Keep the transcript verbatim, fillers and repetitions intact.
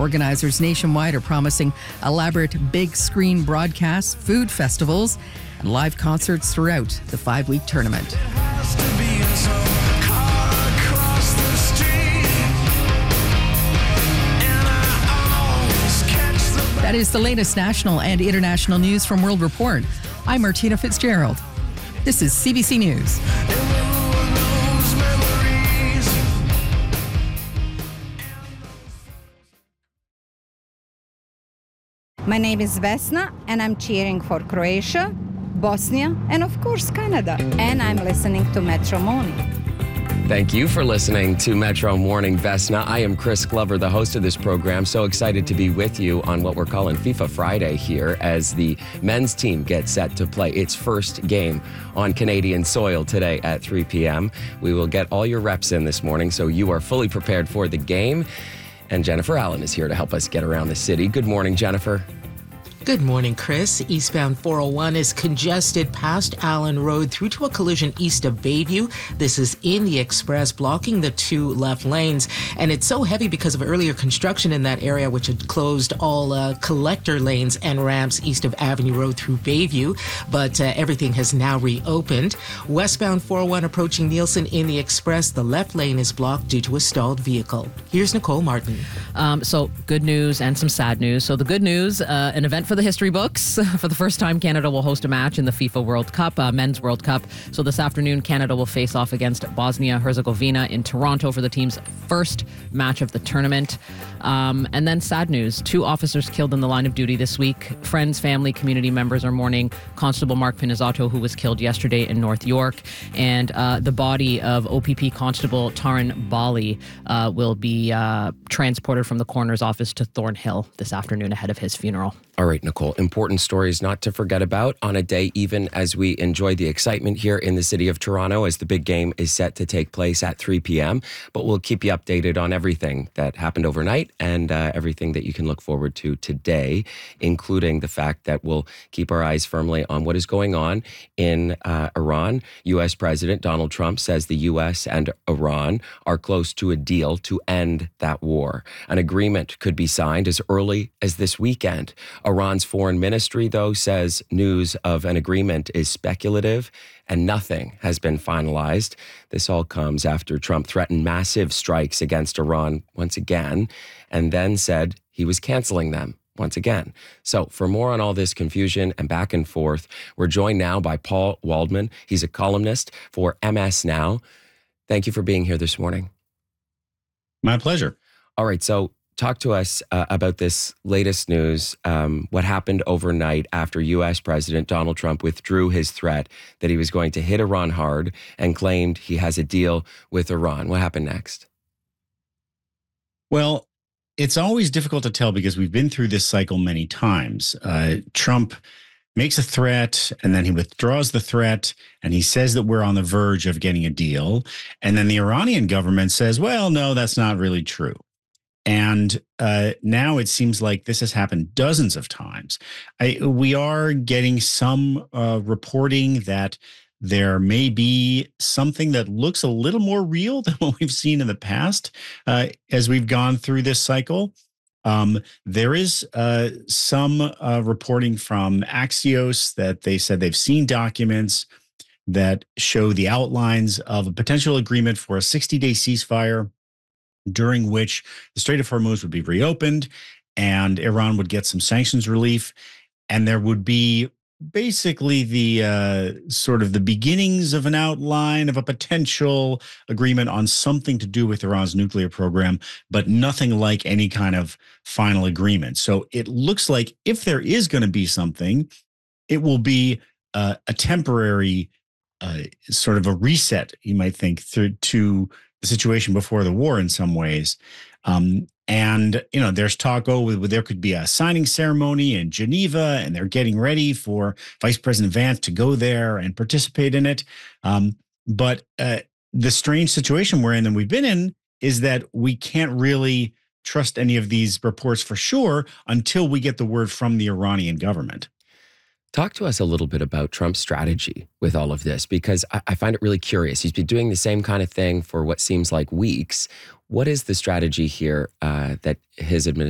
Organizers nationwide are promising elaborate big screen broadcasts, food festivals, and live concerts throughout the five-week tournament. That is the latest national and international news from World Report. I'm Martina Fitzgerald. This is C B C News. My name is Vesna, and I'm cheering for Croatia, Bosnia, and of course Canada. And I'm listening to Metro Morning. Thank you for listening to Metro Morning, Vesna. I am Chris Glover, the host of this program. So excited to be with you on what we're calling FIFA Friday here as the men's team gets set to play its first game on Canadian soil today at three p.m. We will get all your reps in this morning so you are fully prepared for the game. And Jennifer Allen is here to help us get around the city. Good morning, Jennifer. Good morning, Chris. Eastbound four oh one is congested past Allen Road through to a collision east of Bayview. This is in the Express, blocking the two left lanes. And it's so heavy because of earlier construction in that area, which had closed all uh, collector lanes and ramps east of Avenue Road through Bayview. But uh, everything has now reopened. Westbound four oh one approaching Nielsen in the Express. The left lane is blocked due to a stalled vehicle. Here's Nicole Martin. Um, so good news and some sad news. So the good news, uh, an event for the history books. For the first time, Canada will host a match in the FIFA World Cup, uh, Men's World Cup. So this afternoon, Canada will face off against Bosnia-Herzegovina in Toronto for the team's first match of the tournament. Um, and then sad news, two officers killed in the line of duty this week. Friends, family, community members are mourning Constable Mark Pinizzato, who was killed yesterday in North York. And uh, the body of O P P Constable Taran Bali uh, will be uh, transported from the coroner's office to Thornhill this afternoon ahead of his funeral. All right, Nicole, important stories not to forget about on a day even as we enjoy the excitement here in the city of Toronto as the big game is set to take place at three p.m. But we'll keep you updated on everything that happened overnight and uh, everything that you can look forward to today, including the fact that we'll keep our eyes firmly on what is going on in uh, Iran. U S President Donald Trump says the U S and Iran are close to a deal to end that war. An agreement could be signed as early as this weekend. Iran's foreign ministry, though, says news of an agreement is speculative and nothing has been finalized. This all comes after Trump threatened massive strikes against Iran once again and then said he was canceling them once again. So for more on all this confusion and back and forth, we're joined now by Paul Waldman. He's a columnist for M S Now. Thank you for being here this morning. My pleasure. All right, so talk to us uh, about this latest news, um, what happened overnight after U S President Donald Trump withdrew his threat that he was going to hit Iran hard and claimed he has a deal with Iran. What happened next? Well, it's always difficult to tell because we've been through this cycle many times. Uh, Trump makes a threat and then he withdraws the threat and he says that we're on the verge of getting a deal. And then the Iranian government says, well, no, that's not really true. And uh, now it seems like this has happened dozens of times. I, we are getting some uh, reporting that there may be something that looks a little more real than what we've seen in the past uh, as we've gone through this cycle. Um, there is uh, some uh, reporting from Axios that they said they've seen documents that show the outlines of a potential agreement for a sixty-day ceasefire during which the Strait of Hormuz would be reopened and Iran would get some sanctions relief. And there would be basically the uh, sort of the beginnings of an outline of a potential agreement on something to do with Iran's nuclear program, but nothing like any kind of final agreement. So it looks like if there is going to be something, it will be uh, a temporary uh, sort of a reset, you might think, through to the situation before the war in some ways. Um, and, you know, there's talk, oh, there could be a signing ceremony in Geneva, and they're getting ready for Vice President Vance to go there and participate in it. Um, but uh, the strange situation we're in and we've been in is that we can't really trust any of these reports for sure until we get the word from the Iranian government. Talk to us a little bit about Trump's strategy with all of this, because I, I find it really curious. He's been doing the same kind of thing for what seems like weeks. What is the strategy here uh, that his administration